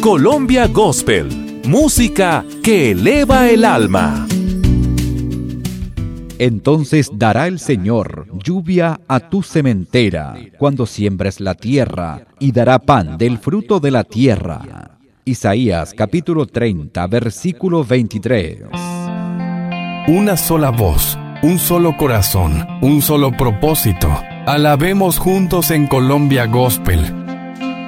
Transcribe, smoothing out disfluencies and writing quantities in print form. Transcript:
Colombia Gospel, música que eleva el alma. Entonces dará el Señor lluvia a tu sementera cuando siembres la tierra, y dará pan del fruto de la tierra. Isaías capítulo 30, versículo 23. Una sola voz, un solo corazón, un solo propósito. Alabemos juntos en Colombia Gospel.